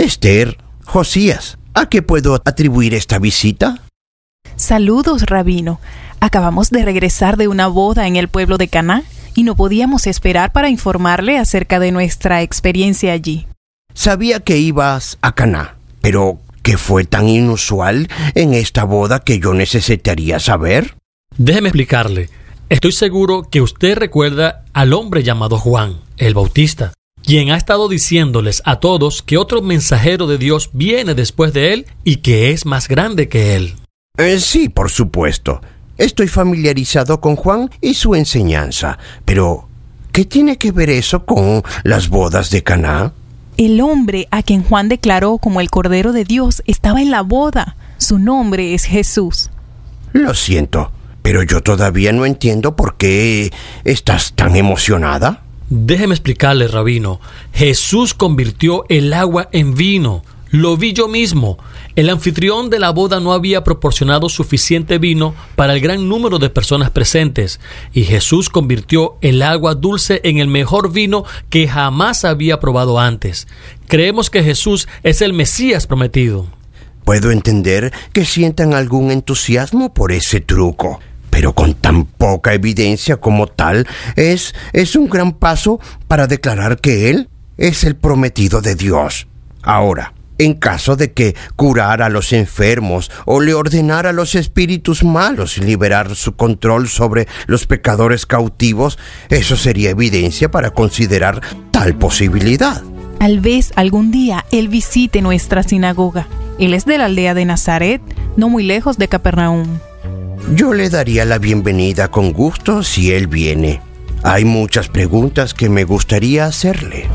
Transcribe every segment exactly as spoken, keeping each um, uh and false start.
Esther, Josías, ¿a qué puedo atribuir esta visita? Saludos, rabino. Acabamos de regresar de una boda en el pueblo de Caná y no podíamos esperar para informarle acerca de nuestra experiencia allí. Sabía que ibas a Caná, pero ¿qué fue tan inusual en esta boda que yo necesitaría saber? Déjeme explicarle. Estoy seguro que usted recuerda al hombre llamado Juan, el Bautista, quien ha estado diciéndoles a todos que otro mensajero de Dios viene después de él y que es más grande que él. Eh, sí, por supuesto. Estoy familiarizado con Juan y su enseñanza, pero ¿qué tiene que ver eso con las bodas de Caná? El hombre a quien Juan declaró como el Cordero de Dios estaba en la boda. Su nombre es Jesús. Lo siento, pero yo todavía no entiendo por qué estás tan emocionada. Déjeme explicarle, rabino. Jesús convirtió el agua en vino. Lo vi yo mismo. El anfitrión de la boda no había proporcionado suficiente vino para el gran número de personas presentes, y Jesús convirtió el agua dulce en el mejor vino que jamás había probado antes. Creemos que Jesús es el Mesías prometido. Puedo entender que sientan algún entusiasmo por ese truco, pero con tan poca evidencia como tal, es, es un gran paso para declarar que Él es el prometido de Dios. Ahora, en caso de que curara a los enfermos o le ordenara a los espíritus malos liberar su control sobre los pecadores cautivos, eso sería evidencia para considerar tal posibilidad. Tal vez algún día Él visite nuestra sinagoga. Él es de la aldea de Nazaret, no muy lejos de Capernaum. Yo le daría la bienvenida con gusto si Él viene. Hay muchas preguntas que me gustaría hacerle.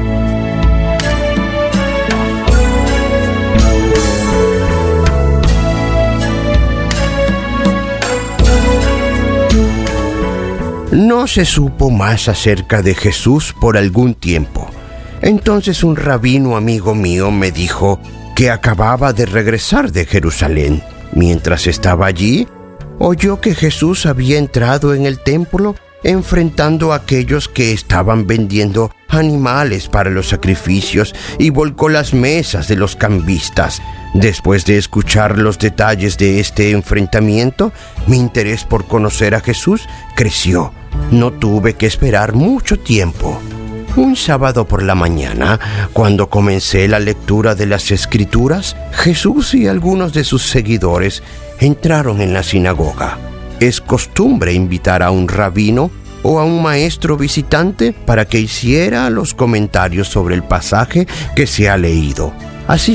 No se supo más acerca de Jesús por algún tiempo. Entonces un rabino amigo mío me dijo que acababa de regresar de Jerusalén. Mientras estaba allí, oyó que Jesús había entrado en el templo enfrentando a aquellos que estaban vendiendo animales para los sacrificios y volcó las mesas de los cambistas. Después de escuchar los detalles de este enfrentamiento, mi interés por conocer a Jesús creció. No tuve que esperar mucho tiempo. Un sábado por la mañana, cuando comencé la lectura de las Escrituras, Jesús y algunos de sus seguidores entraron en la sinagoga. Es costumbre invitar a un rabino o a un maestro visitante para que hiciera los comentarios sobre el pasaje que se ha leído. Así